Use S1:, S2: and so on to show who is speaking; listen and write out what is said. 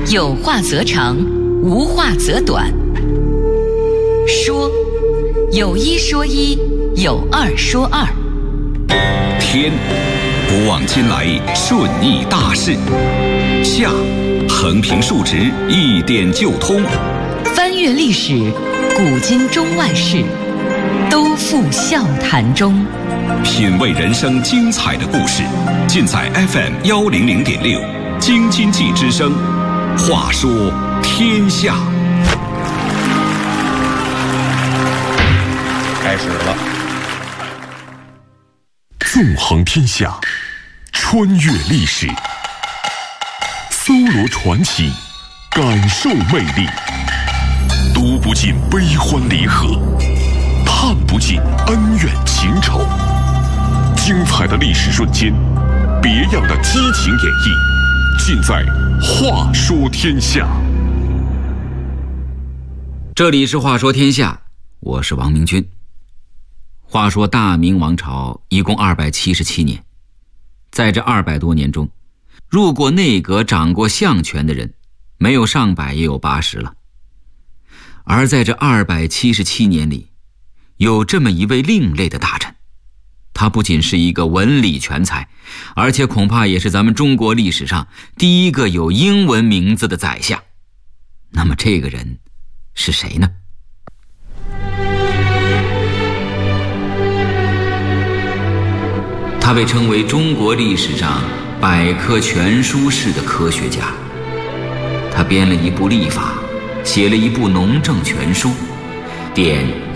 S1: 有话则长，无话则短。说，有一说一，有二说二。
S2: 天，不忘今来顺义大事。下，横平竖直一点就通。
S1: 翻阅历史，古今中外事，都付笑谈中。
S2: 品味人生精彩的故事，尽在 FM100.6京津冀之声。话说天下。
S3: 开始了。
S4: 纵横天下，穿越历史，搜罗传奇，感受魅力，读不尽悲欢离合，探不尽恩怨情仇。精彩的历史瞬间，别样的激情演绎，尽在话说天下。
S5: 这里是话说天下，我是王明君。话说大明王朝一共277年，在这200多年中，入过内阁掌过相权的人没有上百也有80了。而在这277年里，有这么一位另类的大臣，他不仅是一个文理全才，而且恐怕也是咱们中国历史上第一个有英文名字的宰相。那么这个人是谁呢？他被称为中国历史上百科全书式的科学家。他编了一部历法，写了一部农政全书，典